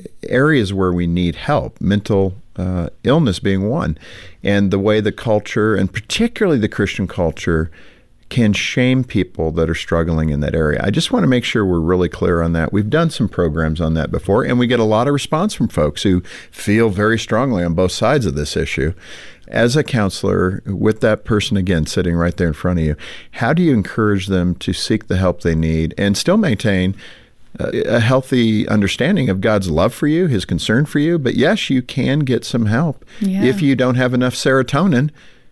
A: areas where we need help, mental illness being one, and the way the culture, and particularly the Christian culture, can shame people that are struggling in that area. I just want to make sure we're really clear on that. We've done some programs on that before, and we get a lot of response from folks who feel very strongly on both sides of this issue. As a counselor, with that person, again, sitting right there in front of you, how do you encourage them to seek the help they need and still maintain a healthy understanding of God's love for you, His concern for you? But yes, you can get some help if you don't have enough serotonin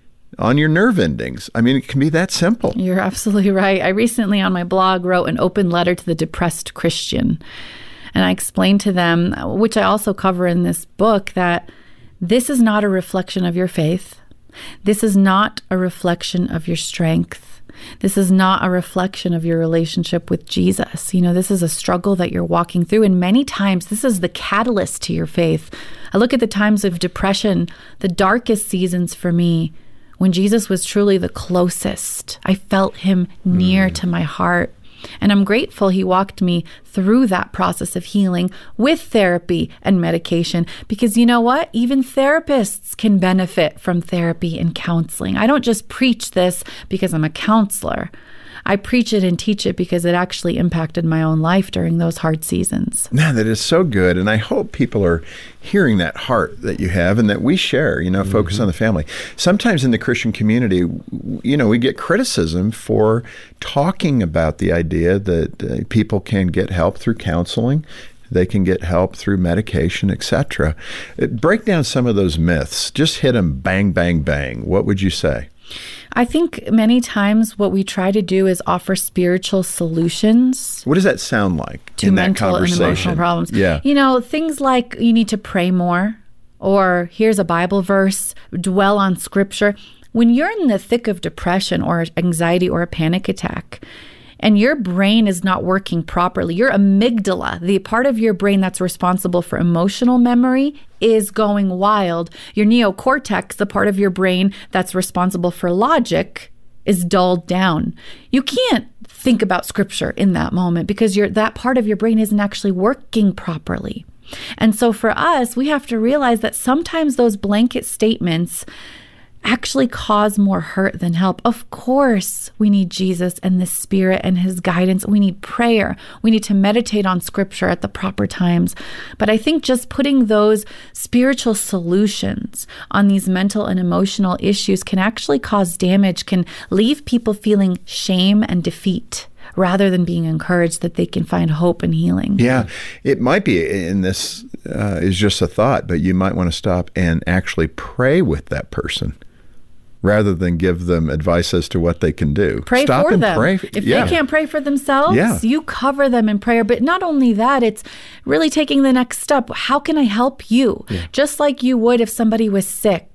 A: on your nerve endings. I mean, it can be that simple.
F: You're absolutely right. I recently on my blog wrote an open letter to the depressed Christian. And I explained to them, which I also cover in this book, that this is not a reflection of your faith. This is not a reflection of your strength. This is not a reflection of your relationship with Jesus. This is a struggle that you're walking through. And many times this is the catalyst to your faith. I look at the times of depression, the darkest seasons for me, when Jesus was truly the closest. I felt Him near to my heart. And I'm grateful He walked me through that process of healing with therapy and medication, because you know what? Even therapists can benefit from therapy and counseling. I don't just preach this because I'm a counselor. I preach it and teach it because it actually impacted my own life during those hard seasons.
A: Man, that is so good. And I hope people are hearing that heart that you have and that we share, focus on the family. Sometimes in the Christian community, we get criticism for talking about the idea that people can get help through counseling. They can get help through medication, etc. Break down some of those myths. Just hit them bang, bang, bang. What would you say?
F: I think many times what we try to do is offer spiritual solutions.
A: What does that sound like
F: to
A: in
F: mental
A: that conversation?
F: And emotional problems?
A: Yeah.
F: Things like you need to pray more, or here's a Bible verse, dwell on Scripture. When you're in the thick of depression or anxiety or a panic attack, and your brain is not working properly, your amygdala, the part of your brain that's responsible for emotional memory, is going wild. Your neocortex, the part of your brain that's responsible for logic, is dulled down. You can't think about Scripture in that moment because that part of your brain isn't actually working properly. And so for us, we have to realize that sometimes those blanket statements actually cause more hurt than help. Of course, we need Jesus and the Spirit and His guidance. We need prayer. We need to meditate on Scripture at the proper times. But I think just putting those spiritual solutions on these mental and emotional issues can actually cause damage, can leave people feeling shame and defeat, rather than being encouraged that they can find hope and healing.
A: Yeah, it might be, and this is just a thought, but you might want to stop and actually pray with that person rather than give them advice as to what they can do.
F: Pray
A: Stop
F: for
A: and
F: them.
A: Pray.
F: If they can't pray for themselves, you cover them in prayer. But not only that, it's really taking the next step. How can I help you? Yeah. Just like you would if somebody was sick.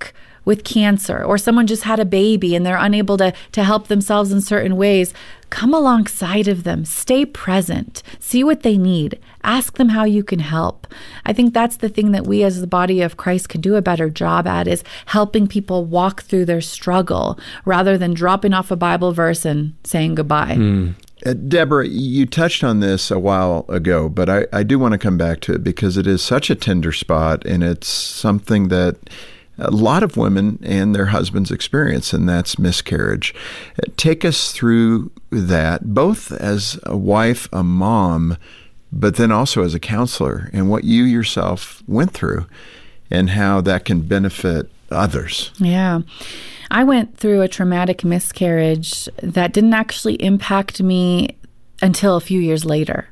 F: with cancer, or someone just had a baby and they're unable to help themselves in certain ways, come alongside of them, stay present, see what they need, ask them how you can help. I think that's the thing that we as the body of Christ can do a better job at, is helping people walk through their struggle rather than dropping off a Bible verse and saying goodbye.
A: Deborah, you touched on this a while ago, but I do want to come back to it because it is such a tender spot, and it's something that a lot of women and their husbands experience, and that's miscarriage. Take us through that, both as a wife, a mom, but then also as a counselor, and what you yourself went through and how that can benefit others.
F: Yeah. I went through a traumatic miscarriage that didn't actually impact me until a few years later.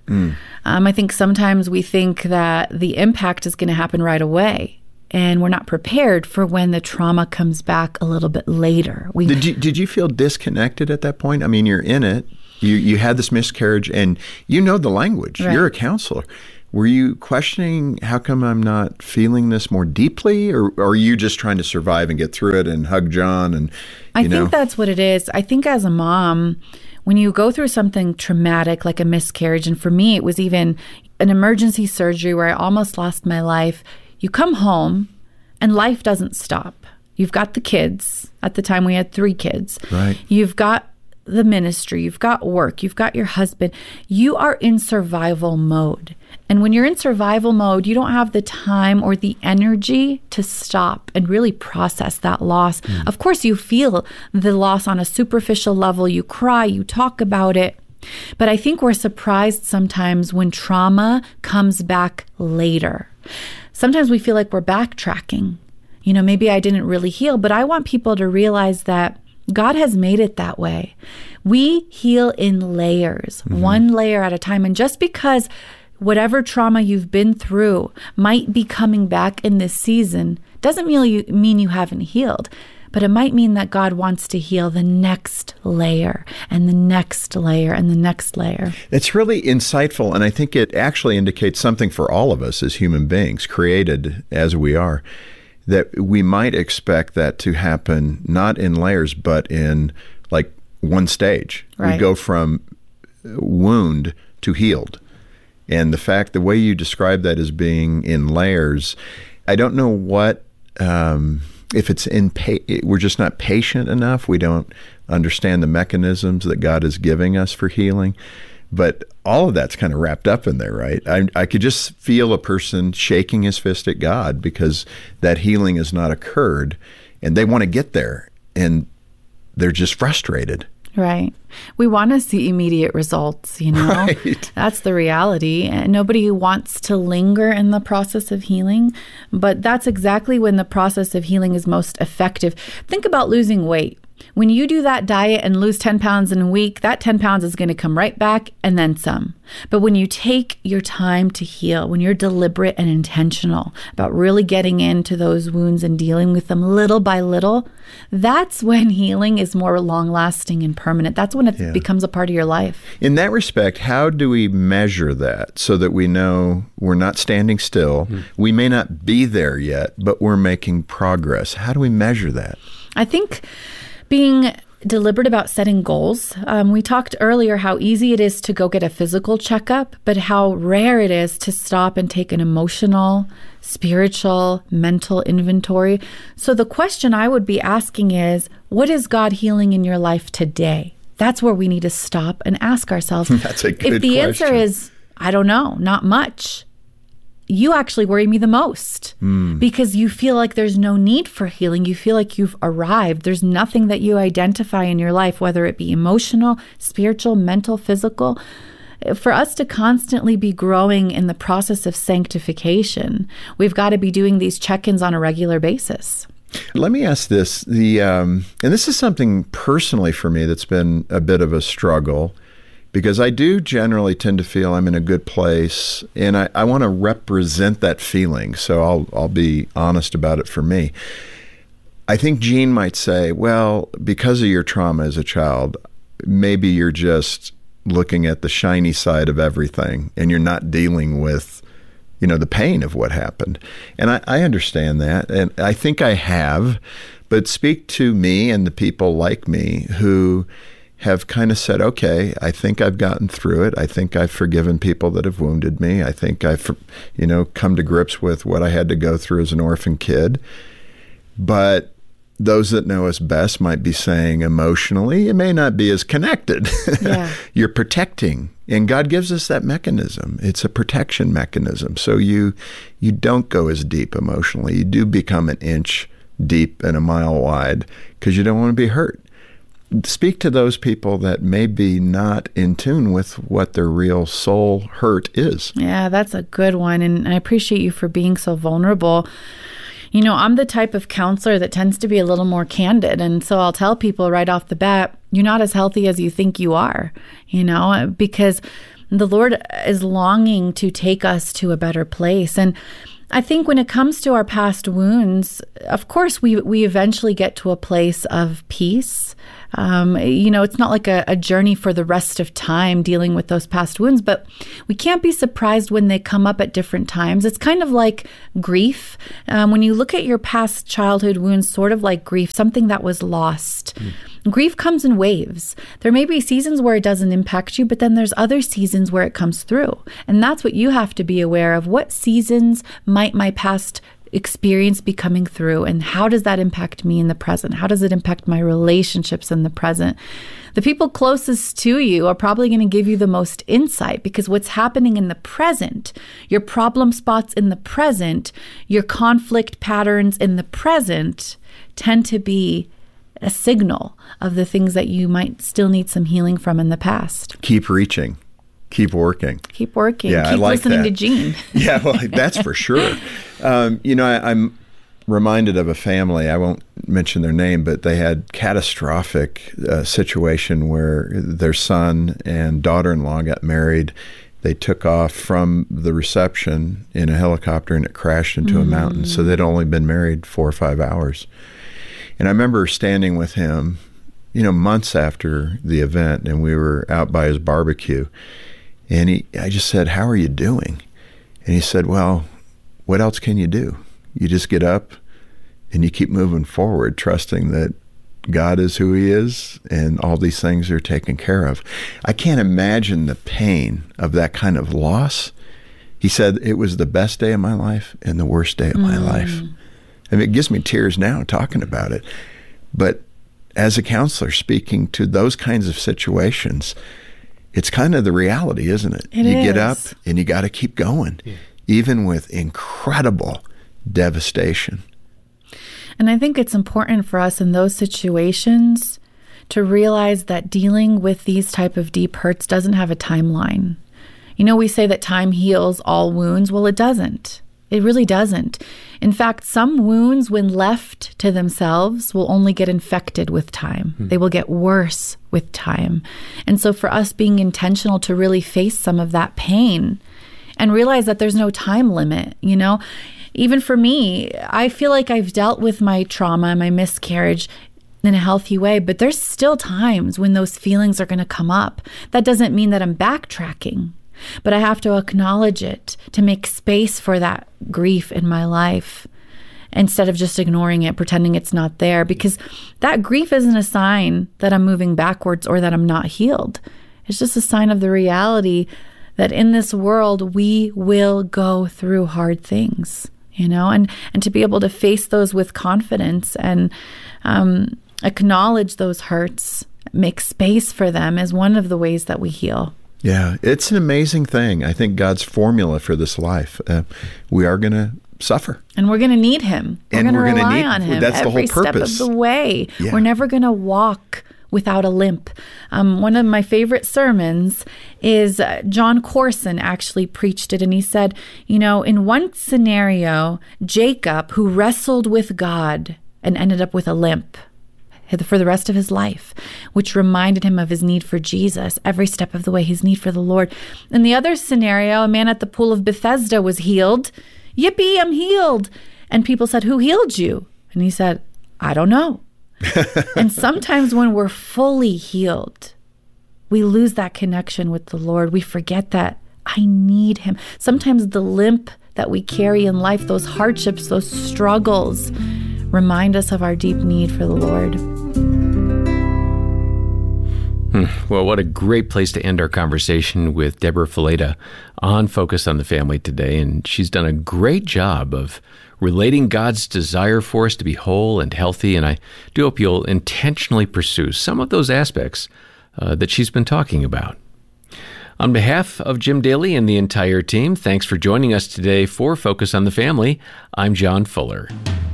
F: I think sometimes we think that the impact is going to happen right away, and we're not prepared for when the trauma comes back a little bit later.
A: Did you feel disconnected at that point? I mean, you're in it. You had this miscarriage, and you know the language. Right. You're a counselor. Were you questioning, how come I'm not feeling this more deeply? Or are you just trying to survive and get through it and hug John? And
F: I think that's what it is. I think as a mom, when you go through something traumatic like a miscarriage, and for me, it was even an emergency surgery where I almost lost my life, you come home and life doesn't stop. You've got the kids. At the time, we had 3 kids.
A: Right.
F: You've got the ministry. You've got work. You've got your husband. You are in survival mode. And when you're in survival mode, you don't have the time or the energy to stop and really process that loss. Of course, you feel the loss on a superficial level. You cry, you talk about it. But I think we're surprised sometimes when trauma comes back later. Sometimes we feel like we're backtracking. Maybe I didn't really heal, but I want people to realize that God has made it that way. We heal in layers, one layer at a time. And just because whatever trauma you've been through might be coming back in this season doesn't mean you haven't healed, but it might mean that God wants to heal the next layer and the next layer and the next layer.
A: It's really insightful, and I think it actually indicates something for all of us as human beings, created as we are, that we might expect that to happen not in layers, but in like one stage.
F: Right.
A: We go from wound to healed. And the way you describe that as being in layers, I don't know what, if it's we're just not patient enough. We don't understand the mechanisms that God is giving us for healing. But all of that's kind of wrapped up in there, right? I could just feel a person shaking his fist at God because that healing has not occurred, and they want to get there, and they're just frustrated.
F: Right. We want to see immediate results,
A: Right.
F: That's the reality. And nobody wants to linger in the process of healing, but that's exactly when the process of healing is most effective. Think about losing weight. When you do that diet and lose 10 pounds in a week, that 10 pounds is going to come right back and then some. But when you take your time to heal, when you're deliberate and intentional about really getting into those wounds and dealing with them little by little, that's when healing is more long-lasting and permanent. That's when it becomes a part of your life.
A: In that respect, how do we measure that so that we know we're not standing still? We may not be there yet, but we're making progress. How do we measure that?
F: I think being deliberate about setting goals. We talked earlier how easy it is to go get a physical checkup, but how rare it is to stop and take an emotional, spiritual, mental inventory. So the question I would be asking is, what is God healing in your life today? That's where we need to stop and ask ourselves.
A: That's a good question.
F: If the answer is, I don't know, not much, you actually worry me the most because you feel like there's no need for healing. You feel like you've arrived. There's nothing that you identify in your life, whether it be emotional, spiritual, mental, physical. For us to constantly be growing in the process of sanctification, we've got to be doing these check-ins on a regular basis.
A: Let me ask this, and this is something personally for me that's been a bit of a struggle, because I do generally tend to feel I'm in a good place, and I want to represent that feeling, so I'll be honest about it for me. I think Jean might say, well, because of your trauma as a child, maybe you're just looking at the shiny side of everything, and you're not dealing with, the pain of what happened. And I understand that, and I think I have, but speak to me and the people like me who have kind of said, okay, I think I've gotten through it. I think I've forgiven people that have wounded me. I think I've, come to grips with what I had to go through as an orphan kid. But those that know us best might be saying emotionally, it may not be as connected. Yeah. You're protecting. And God gives us that mechanism. It's a protection mechanism. So you don't go as deep emotionally. You do become an inch deep and a mile wide because you don't want to be hurt. Speak to those people that may be not in tune with what their real soul hurt is.
F: Yeah, that's a good one. And I appreciate you for being so vulnerable. I'm the type of counselor that tends to be a little more candid. And so I'll tell people right off the bat, you're not as healthy as you think you are, because the Lord is longing to take us to a better place. And I think when it comes to our past wounds, of course, we eventually get to a place of peace. It's not like a journey for the rest of time dealing with those past wounds, but we can't be surprised when they come up at different times. It's kind of like grief. When you look at your past childhood wounds, sort of like grief, something that was lost. Grief comes in waves. There may be seasons where it doesn't impact you, but then there's other seasons where it comes through. And that's what you have to be aware of. What seasons might my past experience be coming through, and how does that impact me in the present? How does it impact my relationships in the present? The people closest to you are probably going to give you the most insight, because what's happening in the present, your problem spots in the present, your conflict patterns in the present tend to be a signal of the things that you might still need some healing from in the past.
A: Keep reaching. Keep working.
F: Keep working.
A: Yeah,
F: Keep
A: I like
F: listening
A: that.
F: to Gene.
A: Yeah, well, that's for sure. I'm reminded of a family. I won't mention their name, but they had catastrophic situation where their son and daughter-in-law got married. They took off from the reception in a helicopter and it crashed into a mountain. So they'd only been married 4 or 5 hours. And I remember standing with him, months after the event, and we were out by his barbecue. And I just said, "How are you doing?" And he said, "Well, what else can you do? You just get up and you keep moving forward, trusting that God is who he is and all these things are taken care of." I can't imagine the pain of that kind of loss. He said, "It was the best day of my life and the worst day of my life." I mean, it gives me tears now talking about it. But as a counselor speaking to those kinds of situations, it's kind of the reality, isn't it? You get up and you got to keep going, even with incredible devastation.
F: And I think it's important for us in those situations to realize that dealing with these type of deep hurts doesn't have a timeline. We say that time heals all wounds. Well, it doesn't. It really doesn't. In fact, some wounds, when left to themselves, will only get infected with time. They will get worse with time. And so for us being intentional to really face some of that pain and realize that there's no time limit, even for me, I feel like I've dealt with my trauma, my miscarriage in a healthy way, but there's still times when those feelings are going to come up. That doesn't mean that I'm backtracking. But I have to acknowledge it to make space for that grief in my life instead of just ignoring it, pretending it's not there, because that grief isn't a sign that I'm moving backwards or that I'm not healed. It's just a sign of the reality that in this world, we will go through hard things, and to be able to face those with confidence and acknowledge those hurts, make space for them is one of the ways that we heal.
A: Yeah, it's an amazing thing. I think God's formula for this life, we are going to suffer.
F: And we're going to need him. We're going to rely on him
A: that's the whole purpose.
F: Every step of the way.
A: Yeah.
F: We're never going to walk without a limp. One of my favorite sermons is John Corson actually preached it. And he said, in one scenario, Jacob, who wrestled with God and ended up with a limp for the rest of his life, which reminded him of his need for Jesus every step of the way, his need for the Lord. In the other scenario, a man at the pool of Bethesda was healed. Yippee, I'm healed. And people said, "Who healed you?" And he said, "I don't know." And sometimes when we're fully healed, we lose that connection with the Lord. We forget that I need him. Sometimes the limp that we carry in life, those hardships, those struggles, remind us of our deep need for the Lord.
C: Well, what a great place to end our conversation with Deborah Fileta on Focus on the Family today. And she's done a great job of relating God's desire for us to be whole and healthy. And I do hope you'll intentionally pursue some of those aspects that she's been talking about. On behalf of Jim Daly and the entire team, thanks for joining us today for Focus on the Family. I'm John Fuller.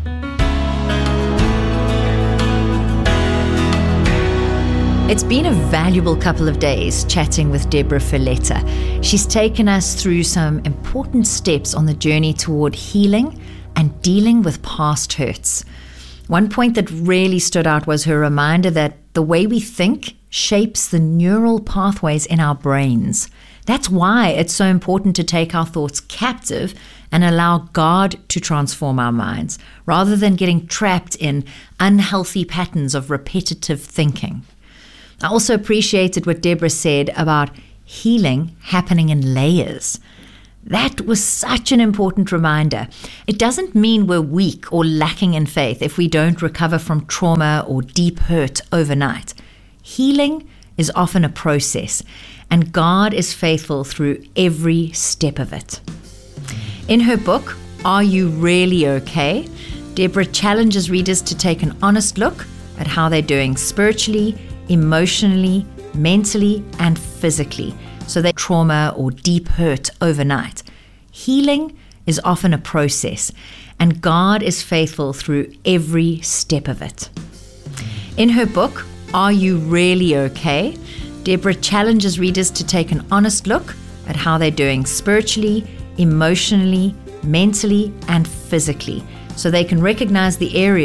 D: It's been a valuable couple of days chatting with Deborah Fileta. She's taken us through some important steps on the journey toward healing and dealing with past hurts. One point that really stood out was her reminder that the way we think shapes the neural pathways in our brains. That's why it's so important to take our thoughts captive and allow God to transform our minds, rather than getting trapped in unhealthy patterns of repetitive thinking. I also appreciated what Deborah said about healing happening in layers. That was such an important reminder. It doesn't mean we're weak or lacking in faith if we don't recover from trauma or deep hurt overnight. Healing is often a process, and God is faithful through every step of it. In her book, Are You Really Okay?, Deborah challenges readers to take an honest look at how they're doing spiritually, emotionally, mentally, and physically, so that trauma or deep hurt overnight. Healing is often a process, and God is faithful through every step of it. In her book, Are You Really Okay?, Deborah challenges readers to take an honest look at how they're doing spiritually, emotionally, mentally, and physically, so they can recognize the areas